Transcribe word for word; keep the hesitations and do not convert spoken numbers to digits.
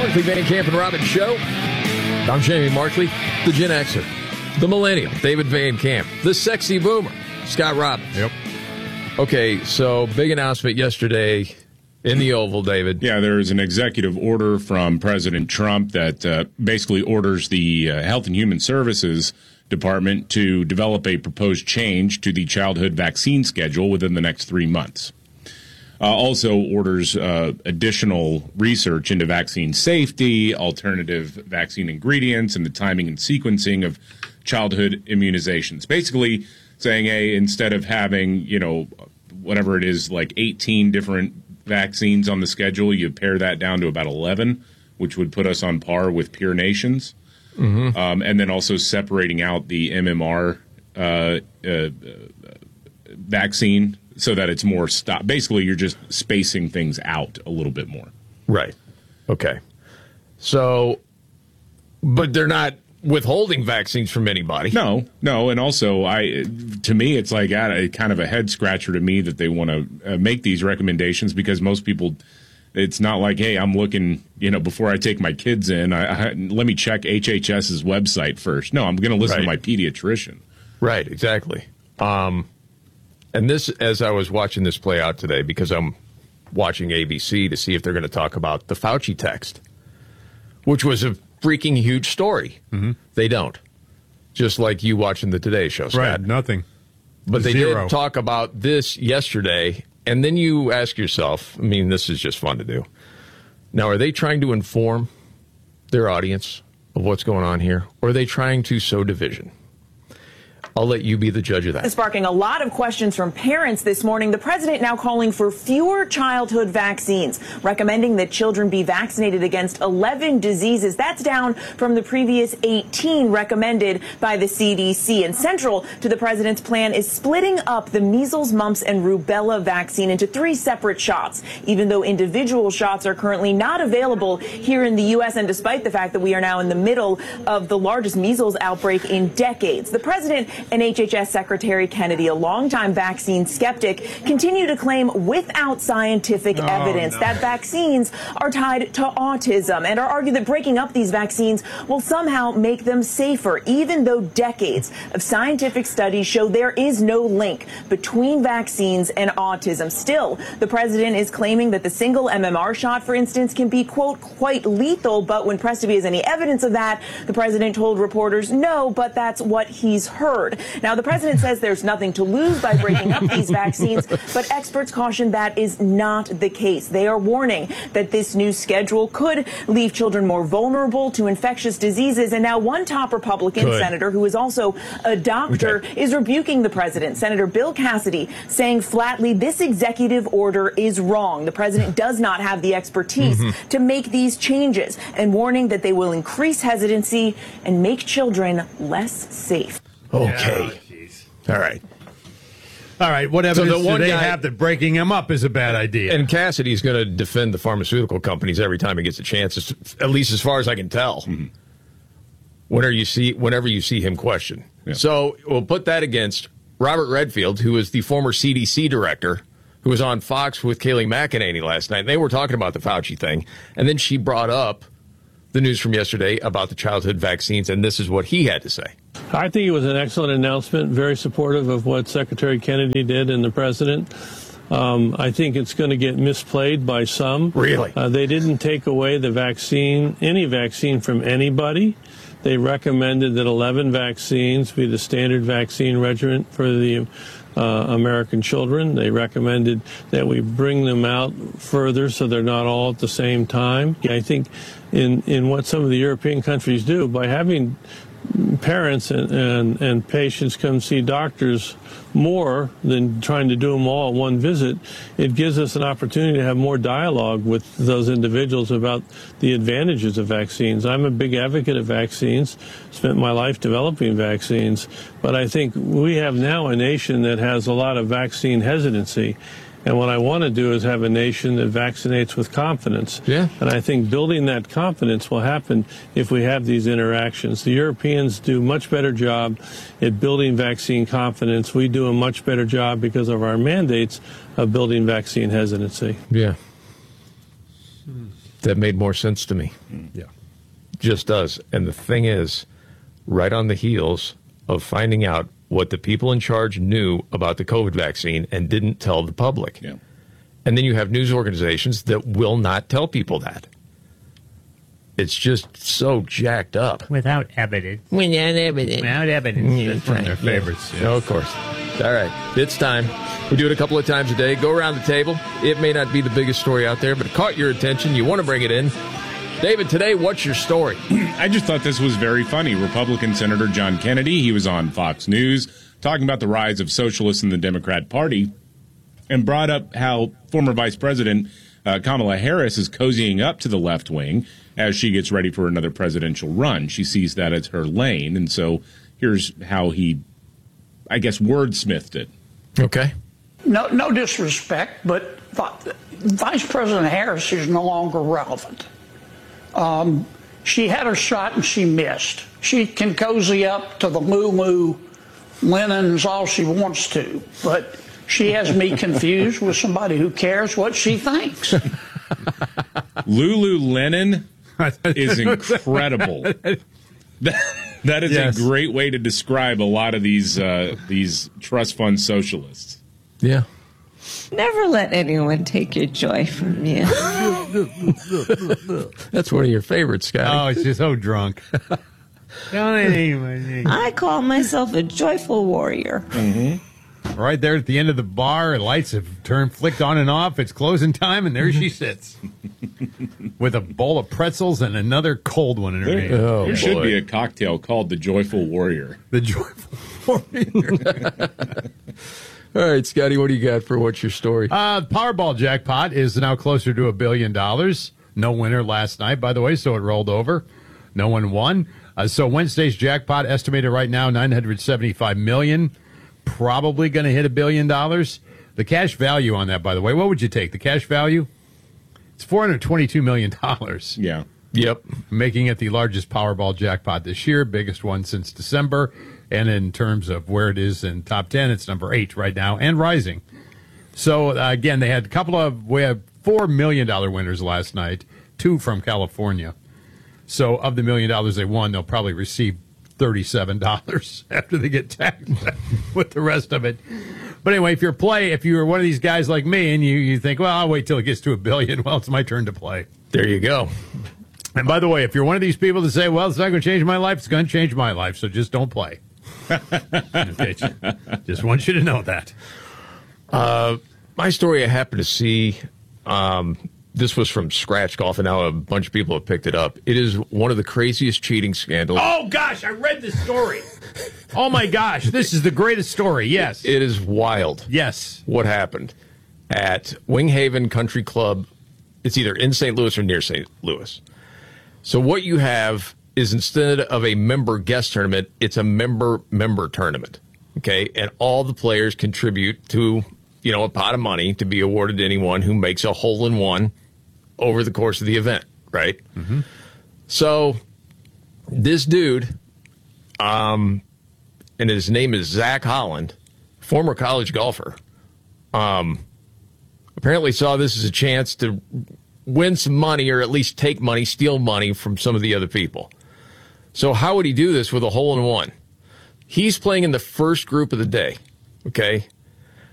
Markley, Van Camp, and Robbins Show. I'm Jamie Markley, the Gen Xer, the Millennial, David Van Camp, the Sexy Boomer, Scott Robbins. Yep. Okay, so big announcement yesterday in the Oval, David. Yeah, there is an executive order from President Trump that uh, basically orders the uh, Health and Human Services Department to develop a proposed change to the childhood vaccine schedule within the next three months. Uh, also orders uh, additional research into vaccine safety, alternative vaccine ingredients, and the timing and sequencing of childhood immunizations. Basically saying, hey, instead of having, you know, whatever it is, like eighteen different vaccines on the schedule, you pare that down to about eleven, which would put us on par with peer nations. Mm-hmm. Um, and then also separating out the M M R uh, uh, uh, vaccine so that it's more stop. Basically, you're just spacing things out a little bit more. Right. Okay. So, but they're not withholding vaccines from anybody. No, no. And also, I, to me, it's like a, kind of a head scratcher to me that they want to uh, make these recommendations, because most people, it's not like, hey, I'm looking, you know, before I take my kids in, I, I, let me check HHS's website first. No, I'm going to listen Right. to my pediatrician. Right, exactly. Um, and this, as I was watching this play out today, because I'm watching A B C to see if they're going to talk about the Fauci text, which was a freaking huge story. Mm-hmm. They don't. Just like you watching the Today Show, Scott. Right, nothing. But they Zero. did talk about this yesterday, and then you ask yourself, I mean, this is just fun to do. Now, are they trying to inform their audience of what's going on here, or are they trying to sow division? I'll let you be the judge of that. Sparking a lot of questions from parents this morning. The president now calling for fewer childhood vaccines, recommending that children be vaccinated against eleven diseases. That's down from the previous eighteen recommended by the C D C. And central to the president's plan is splitting up the measles, mumps, and rubella vaccine into three separate shots, even though individual shots are currently not available here in the U S, and despite the fact that we are now in the middle of the largest measles outbreak in decades. The president and H H S Secretary Kennedy, a longtime vaccine skeptic, continue to claim without scientific oh, evidence no. that vaccines are tied to autism, and are arguing that breaking up these vaccines will somehow make them safer, even though decades of scientific studies show there is no link between vaccines and autism. Still, the president is claiming that the single M M R shot, for instance, can be, quote, quite lethal, but when pressed if he has any evidence of that, the president told reporters no, but that's what he's heard. Now, the president says there's nothing to lose by breaking up these vaccines, but experts caution that is not the case. They are warning that this new schedule could leave children more vulnerable to infectious diseases. And now one top Republican Good. senator, who is also a doctor, Okay. is rebuking the president. Senator Bill Cassidy saying flatly this executive order is wrong. The president does not have the expertise mm-hmm. to make these changes, and warning that they will increase hesitancy and make children less safe. Okay. Oh, all right. All right, what So evidence the do one they guy- have that breaking them up is a bad idea? And Cassidy's going to defend the pharmaceutical companies every time he gets a chance, at least as far as I can tell. Mm-hmm. Whenever you see, whenever you see him question. Yeah. So we'll put that against Robert Redfield, who is the former C D C director, who was on Fox with Kayleigh McEnany last night. They were talking about the Fauci thing, and then she brought up the news from yesterday about the childhood vaccines, and this is what he had to say. I think it was an excellent announcement, very supportive of what Secretary Kennedy did and the president. Um, I think it's going to get misplayed by some. Really? Uh, they didn't take away the vaccine, any vaccine from anybody. They recommended that eleven vaccines be the standard vaccine regimen for the uh, American children. They recommended that we bring them out further so they're not all at the same time. I think in, in what some of the European countries do, by having parents and, and, and patients come see doctors more than trying to do them all at one visit, it gives us an opportunity to have more dialogue with those individuals about the advantages of vaccines. I'm a big advocate of vaccines, spent my life developing vaccines, but I think we have now a nation that has a lot of vaccine hesitancy. And what I want to do is have a nation that vaccinates with confidence. Yeah. And I think building that confidence will happen if we have these interactions. The Europeans do a much better job at building vaccine confidence. We do a much better job because of our mandates of building vaccine hesitancy. Yeah. Hmm. That made more sense to me. Yeah. Just does. And the thing is, right on the heels of finding out what the people in charge knew about the COVID vaccine and didn't tell the public. Yeah. And then you have news organizations that will not tell people that. It's just so jacked up. Without evidence. Without evidence. Without evidence. That's one of their favorites. Yeah. Oh, of course. All right. It's time. We do it a couple of times a day. Go around the table. It may not be the biggest story out there, but it caught your attention. You want to bring it in. David, today, what's your story? I just thought this was very funny. Republican Senator John Kennedy, he was on Fox News talking about the rise of socialists in the Democrat Party and brought up how former Vice President uh, Kamala Harris is cozying up to the left wing as she gets ready for another presidential run. She sees that as her lane. And so here's how he, I guess, wordsmithed it. Okay. No, no disrespect, but Vice President Harris is no longer relevant. Um, she had her shot and she missed. She can cozy up to the Lulu linens all she wants to, but she has me confused with somebody who cares what she thinks. Lululemon is incredible. That, that is yes. a great way to describe a lot of these uh, these trust fund socialists. Yeah. Never let anyone take your joy from you. That's one of your favorites, Scotty. Oh, she's so drunk. Don't anyone. I call myself a joyful warrior. Mm-hmm. Right there at the end of the bar, lights have turned, flicked on and off. It's closing time, and there she sits with a bowl of pretzels and another cold one in her there, hand. Oh, there boy. should be a cocktail called the Joyful Warrior. The Joyful Warrior. All right, Scotty, what do you got for what's your story? Uh, Powerball jackpot is now closer to a billion dollars. No winner last night, by the way, so it rolled over. No one won. Uh, so Wednesday's jackpot estimated right now nine hundred seventy-five million dollars. Probably going to hit a billion dollars. The cash value on that, by the way, what would you take? The cash value? It's four hundred twenty-two million dollars. Yeah. Yep. Making it the largest Powerball jackpot this year, biggest one since December. And in terms of where it is in top ten, it's number eight right now and rising. So, uh, again, they had a couple of, we have four million dollars winners last night, two from California. So, of the million dollars they won, they'll probably receive thirty-seven dollars after they get taxed with the rest of it. But anyway, if you're play, if you're one of these guys like me and you, you think, well, I'll wait till it gets to a billion, well, it's my turn to play. There you go. And by the way, if you're one of these people that say, well, it's not going to change my life, it's going to change my life, so just don't play. Okay, just want you to know that. Uh, my story I happened to see, um, this was from Scratch Golf, and now a bunch of people have picked it up. It is one of the craziest cheating scandals. Oh, gosh, I read the story. Oh, my gosh, this is the greatest story, yes. It is wild. Yes. What happened at Winghaven Country Club. It's either in Saint Louis or near Saint Louis. So what you have is instead of a member guest tournament, it's a member member tournament. Okay, and all the players contribute to, you know, a pot of money to be awarded to anyone who makes a hole in one over the course of the event, right? Mm-hmm. So this dude, um, and his name is Zach Holland, former college golfer, um, apparently saw this as a chance to win some money, or at least take money, steal money from some of the other people. So how would he do this with a hole in one? He's playing in the first group of the day, okay?